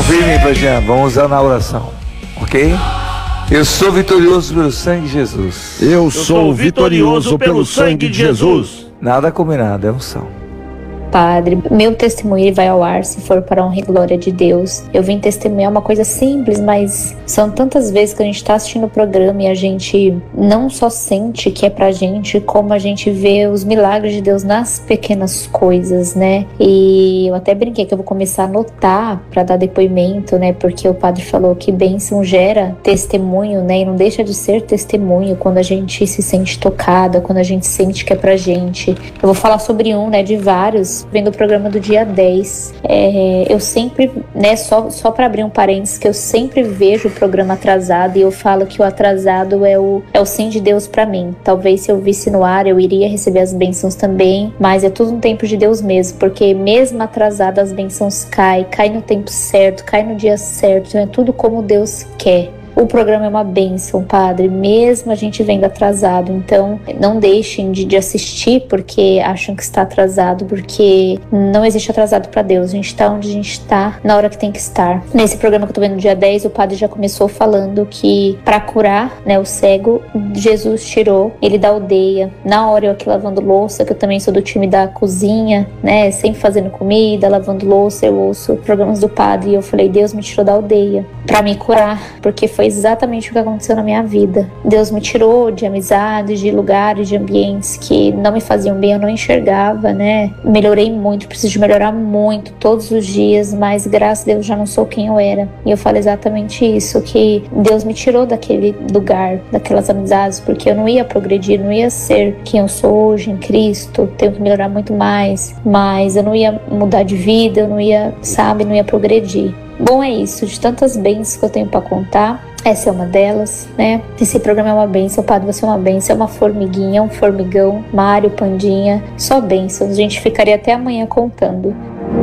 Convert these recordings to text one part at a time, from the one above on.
Confia em mim, Padinha. Vamos usar na oração, ok? Eu sou vitorioso pelo sangue de Jesus. Eu sou vitorioso pelo sangue de Jesus. Nada combinado, é unção. Padre, meu testemunho vai ao ar se for para a honra e glória de Deus. Eu vim testemunhar uma coisa simples, mas são tantas vezes que a gente está assistindo o programa e a gente não só sente que é pra gente, como a gente vê os milagres de Deus nas pequenas coisas, né? E eu até brinquei que eu vou começar a anotar para dar depoimento, né? Porque o padre falou que bênção gera testemunho, né? E não deixa de ser testemunho quando a gente se sente tocada, quando a gente sente que é pra gente. Eu vou falar sobre um, né? De vários. Vendo o programa do dia 10, eu sempre, né, só para abrir um parênteses, que eu sempre vejo o programa atrasado e eu falo que o atrasado é o sim de Deus para mim. Talvez se eu visse no ar eu iria receber as bênçãos também, mas é tudo no tempo de Deus mesmo, porque mesmo atrasado as bênçãos caem no tempo certo, caem no dia certo, então é tudo como Deus quer. O programa é uma bênção, Padre, mesmo a gente vendo atrasado. Então, não deixem de assistir porque acham que está atrasado, porque não existe atrasado para Deus. A gente está onde a gente está, na hora que tem que estar. Nesse programa que eu tô vendo no dia 10, o Padre já começou falando que para curar, né, o cego, Jesus tirou ele da aldeia. Na hora eu aqui lavando louça, que eu também sou do time da cozinha, né, sempre fazendo comida, lavando louça, eu ouço programas do Padre e eu falei, Deus me tirou da aldeia para me curar, porque foi exatamente o que aconteceu na minha vida. Deus me tirou de amizades, de lugares, de ambientes que não me faziam bem, eu não enxergava, né? Melhorei muito, preciso de melhorar muito todos os dias, mas graças a Deus já não sou quem eu era. E eu falo exatamente isso, que Deus me tirou daquele lugar, daquelas amizades, porque eu não ia progredir, não ia ser quem eu sou hoje em Cristo, tenho que melhorar muito mais, mas eu não ia mudar de vida, eu não ia, não ia progredir. Bom, é isso, de tantas bênçãos que eu tenho para contar, essa é uma delas, né? Esse programa é uma bênção, Padre, você é uma bênção, é uma formiguinha, um formigão, Mário, Pandinha, só bênçãos, a gente ficaria até amanhã contando.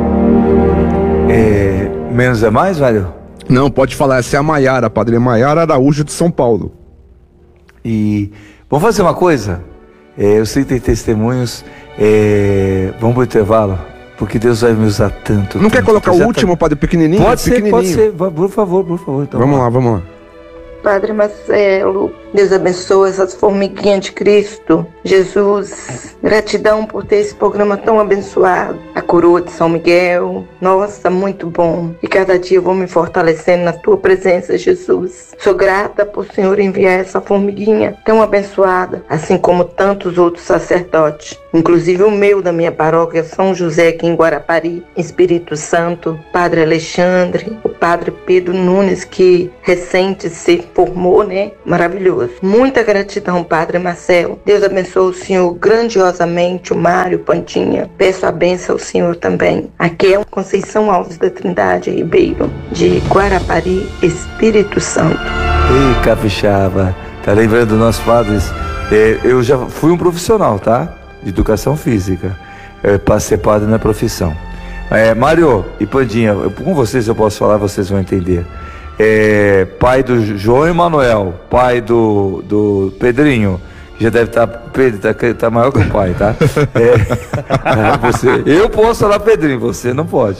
Menos é mais, Mário? Não, pode falar, essa é a Maiara, Padre, Maiara Araújo de São Paulo. E vamos fazer uma coisa? Eu sei que tem testemunhos, vamos pro intervalo? Porque Deus vai me usar tanto. Não quer colocar o último, Padre, pequenininho? Pode ser, por favor. Então, vamos lá. Padre Marcelo, Deus abençoe essas formiguinhas de Cristo. Jesus, gratidão por ter esse programa tão abençoado. A coroa de São Miguel, nossa, muito bom. E cada dia eu vou me fortalecendo na tua presença, Jesus. Sou grata por o Senhor enviar essa formiguinha tão abençoada, assim como tantos outros sacerdotes. Inclusive o meu da minha paróquia, São José, aqui em Guarapari, Espírito Santo, Padre Alexandre, o Padre Pedro Nunes, que recente se formou, né? Maravilhoso. Muita gratidão, Padre Marcelo. Deus abençoe o Senhor grandiosamente, o Mário, Pandinha. Peço a bênção ao Senhor também. Aqui é o Conceição Alves da Trindade Ribeiro, de Guarapari, Espírito Santo. Ei, capixaba, tá lembrando dos nossos padres? Eu já fui um profissional, tá? De educação física. Para ser padre na profissão. Mário e Pandinha, com vocês eu posso falar, vocês vão entender. Pai do João Emanuel, pai do Pedrinho, que já deve estar tá maior que o pai, tá? Eu posso falar Pedrinho, você não pode.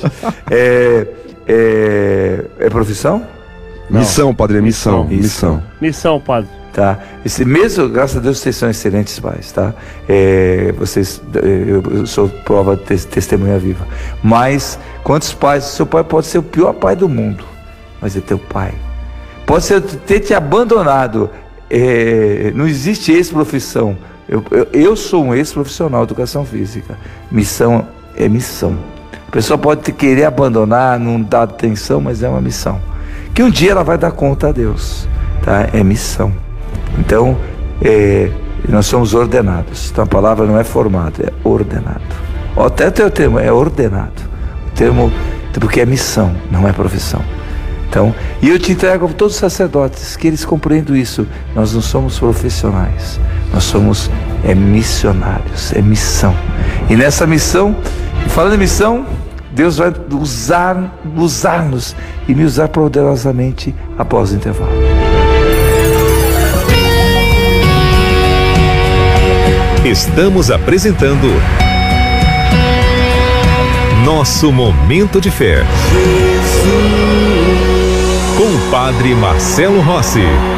É profissão? Não. Missão, Padre, missão. Missão, Padre. Tá. Esse mesmo, graças a Deus, vocês são excelentes pais, tá? Eu sou prova de testemunha viva. Mas, quantos pais? Seu pai pode ser o pior pai do mundo, mas é teu pai. Pode ter te abandonado. Não existe ex-profissão. Eu sou um ex-profissional de educação física. Missão é missão. A pessoa pode querer abandonar, não dar atenção, mas é uma missão. Que um dia ela vai dar conta a Deus, tá? É missão. Então, nós somos ordenados. Então a palavra não é formado, é ordenado. Até o teu termo é ordenado. O termo, porque é missão, não é profissão. Então, e eu te entrego a todos os sacerdotes, que eles compreendam isso. Nós não somos profissionais, nós somos missionários, é missão. E nessa missão, falando em missão, Deus vai usar-nos e me usar poderosamente após o intervalo. Estamos apresentando Nosso Momento de Fé. Jesus. Padre Marcelo Rossi.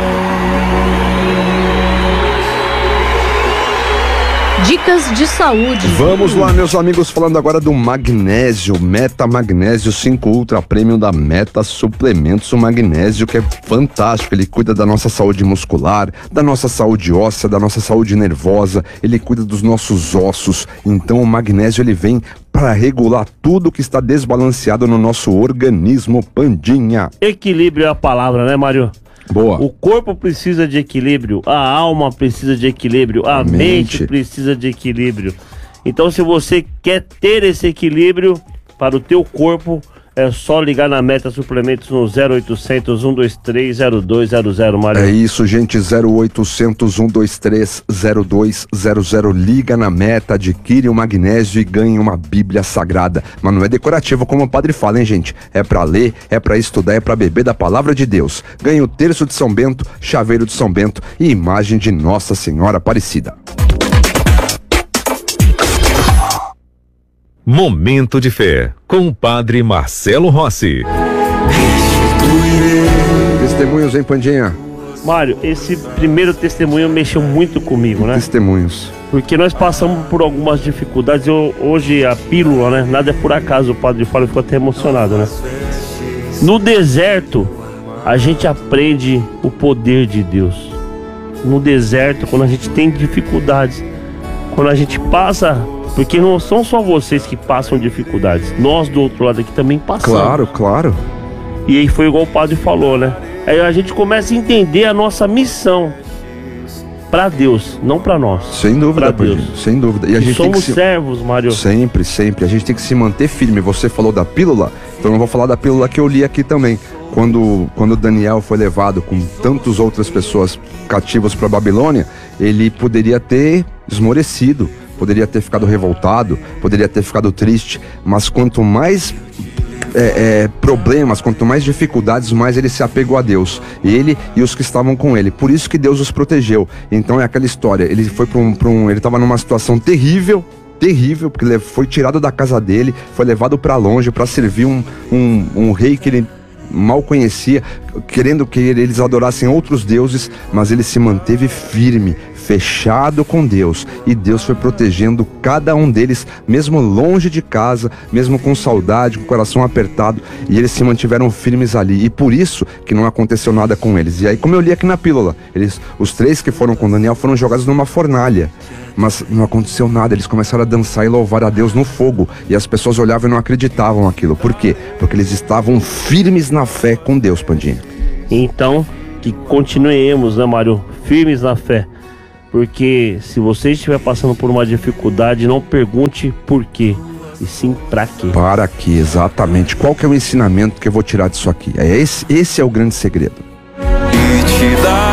Dicas de saúde. Vamos lá, meus amigos, falando agora do magnésio, Meta Magnésio 5 Ultra Premium da Meta Suplementos. O magnésio que é fantástico, ele cuida da nossa saúde muscular, da nossa saúde óssea, da nossa saúde nervosa, ele cuida dos nossos ossos. Então o magnésio ele vem para regular tudo que está desbalanceado no nosso organismo, Pandinha. Equilíbrio é a palavra, né, Mário? Boa. O corpo precisa de equilíbrio, a alma precisa de equilíbrio, a mente precisa de equilíbrio. Então, se você quer ter esse equilíbrio para o teu corpo, é só ligar na Meta Suplementos no 0800 123 0200, Mário. É isso, gente, 0800 123 0200. Liga na Meta, adquire o magnésio e ganhe uma Bíblia Sagrada. Mas não é decorativo como o padre fala, hein, gente? É pra ler, é pra estudar, é pra beber da palavra de Deus. Ganhe o terço de São Bento, chaveiro de São Bento e imagem de Nossa Senhora Aparecida. Momento de Fé, com o Padre Marcelo Rossi. Testemunhos, hein, Pandinha? Mário, esse primeiro testemunho mexeu muito comigo, né? Testemunhos. Porque nós passamos por algumas dificuldades. Hoje a pílula, né? Nada é por acaso, o padre fala, ficou até emocionado, né? No deserto, a gente aprende o poder de Deus. No deserto, quando a gente tem dificuldades, quando a gente passa... Porque não são só vocês que passam dificuldades. Nós do outro lado aqui também passamos. Claro, claro. E aí foi igual o padre falou, né? Aí a gente começa a entender a nossa missão para Deus, não para nós. Sem dúvida, Deus. Sem dúvida. E a gente somos servos, Mário. Sempre, sempre. A gente tem que se manter firme. Você falou da pílula, então eu vou falar da pílula que eu li aqui também. Quando Daniel foi levado com tantas outras pessoas cativas para Babilônia, ele poderia ter esmorecido. Poderia ter ficado revoltado, poderia ter ficado triste, mas quanto mais problemas, quanto mais dificuldades, mais ele se apegou a Deus, ele e os que estavam com ele. Por isso que Deus os protegeu. Então é aquela história, ele foi ele estava numa situação terrível, porque ele foi tirado da casa dele, foi levado para longe para servir um rei que ele mal conhecia, querendo que eles adorassem outros deuses, mas ele se manteve firme, fechado com Deus, e Deus foi protegendo cada um deles, mesmo longe de casa, mesmo com saudade, com o coração apertado, e eles se mantiveram firmes ali, e por isso que não aconteceu nada com eles. E aí, como eu li aqui na pílula, os 3 que foram com Daniel foram jogados numa fornalha, mas não aconteceu nada, eles começaram a dançar e louvar a Deus no fogo, e as pessoas olhavam e não acreditavam naquilo. Por quê? Porque eles estavam firmes na fé com Deus, Pandinha. Então, que continuemos, né, Mário, firmes na fé, porque se você estiver passando por uma dificuldade, não pergunte por quê, e sim pra quê. Para quê, exatamente. Qual que é o ensinamento que eu vou tirar disso aqui? Esse é o grande segredo. E te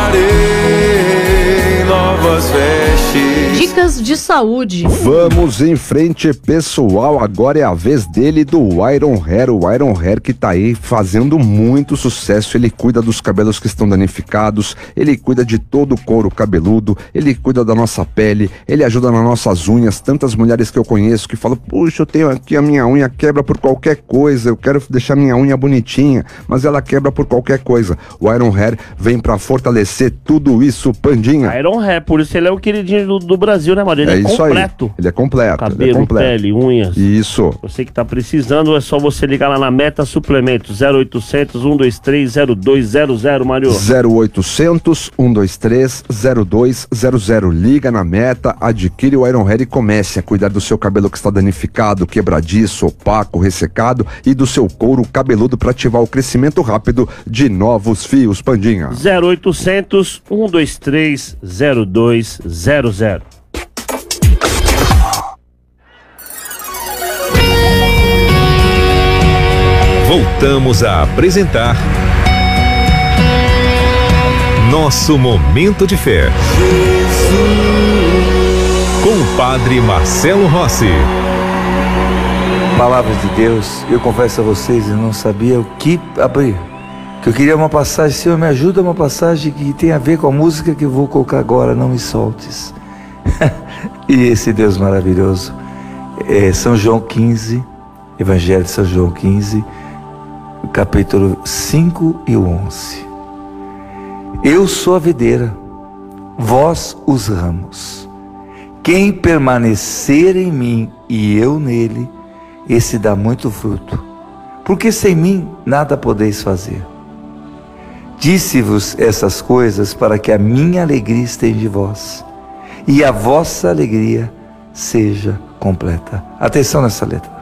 darei novas vestes. Dicas de saúde. Vamos em frente, pessoal. Agora é a vez dele, do Iron Hair. O Iron Hair que tá aí fazendo muito sucesso. Ele cuida dos cabelos que estão danificados, ele cuida de todo o couro cabeludo, ele cuida da nossa pele, ele ajuda nas nossas unhas. Tantas mulheres que eu conheço que falam: puxa, eu tenho aqui a minha unha, quebra por qualquer coisa, eu quero deixar minha unha bonitinha, mas ela quebra por qualquer coisa. O Iron Hair vem pra fortalecer tudo isso, Pandinha. Iron Hair, por isso ele é o queridinho do Brasil, né, Maria? Ele é completo. Aí. Ele é completo. Cabelo, ele é completo. pele, unhas. Isso. Você que tá precisando, é só você ligar lá na Meta Suplementos, 0800 123 0200, Mário. 0800 123 0200. Liga na Meta, adquire o Iron Hair e comece a cuidar do seu cabelo que está danificado, quebradiço, opaco, ressecado, e do seu couro cabeludo para ativar o crescimento rápido de novos fios, Pandinha. 0800 123 0200. Voltamos a apresentar nosso Momento de Fé com o Padre Marcelo Rossi. Palavras de Deus, eu confesso a vocês, eu não sabia o que abrir. Que eu queria uma passagem, Senhor, me ajuda, uma passagem que tem a ver com a música que eu vou colocar agora, Não Me Soltes. E esse Deus maravilhoso, São João 15, Evangelho de São João 15, capítulo 5 e 11. Eu sou a videira, vós os ramos. Quem permanecer em mim e eu nele, esse dá muito fruto, porque sem mim nada podeis fazer. Disse-vos essas coisas para que a minha alegria esteja em vós e a vossa alegria seja completa. Atenção nessa letra.